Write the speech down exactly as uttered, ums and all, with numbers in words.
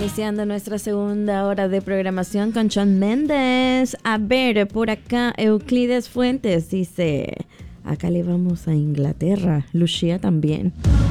Iniciando nuestra segunda hora de programación con Shawn Mendes. A ver, por acá Euclides Fuentes dice: acá le vamos a Inglaterra. Lucía también.